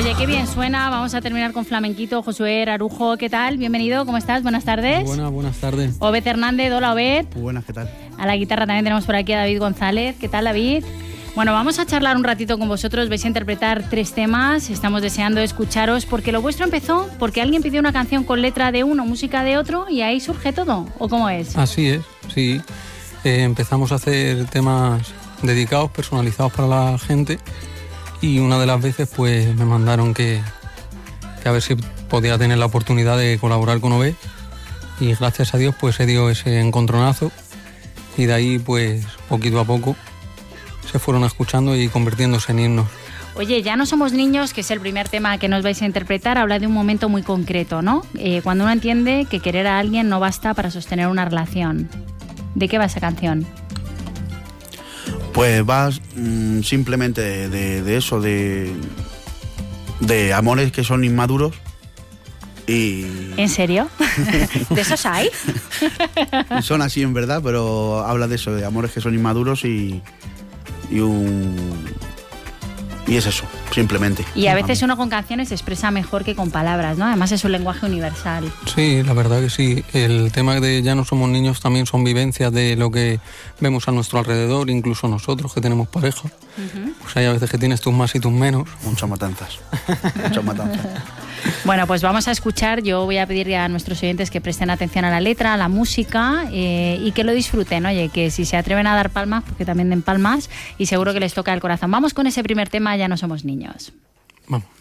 Oye, qué bien suena. Vamos a terminar con flamenquito. Josué Arujo, ¿qué tal? Bienvenido, ¿cómo estás? Buenas tardes. Buenas tardes. Obed Hernández, hola Obed. Muy buenas, ¿qué tal? A la guitarra también tenemos por aquí a David González. ¿Qué tal, David? Bueno, vamos a charlar un ratito con vosotros. Vais a interpretar 3 temas. Estamos deseando escucharos porque lo vuestro empezó porque alguien pidió una canción con letra de uno, música de otro y ahí surge todo. ¿O cómo es? Así es, sí. Empezamos a hacer temas dedicados, personalizados para la gente y una de las veces pues me mandaron que a ver si podía tener la oportunidad de colaborar con Obed y gracias a Dios pues se dio ese encontronazo y de ahí pues poquito a poco se fueron escuchando y convirtiéndose en himnos. Oye, Ya no somos niños, que es el primer tema que nos vais a interpretar, habla de un momento muy concreto, ¿no? Cuando uno entiende que querer a alguien no basta para sostener una relación. ¿De qué va esa canción? Pues va simplemente de eso, de amores que son inmaduros y... ¿En serio? ¿De esos hay? Son así en verdad, pero habla de eso, de amores que son inmaduros y es eso, simplemente. Y a veces uno con canciones se expresa mejor que con palabras, ¿no? Además es un lenguaje universal. Sí, la verdad que sí. El tema de Ya no somos niños también son vivencias de lo que vemos a nuestro alrededor, incluso nosotros que tenemos pareja. Pues hay a veces que tienes tus más y tus menos. Muchas matanzas. Muchas matanzas. Bueno, pues vamos a escuchar. Yo voy a pedir a nuestros oyentes que presten atención a la letra, a la música y que lo disfruten. Oye, que si se atreven a dar palmas, porque también den palmas y seguro que les toca el corazón. Vamos con ese primer tema, Ya no somos niños. Vamos.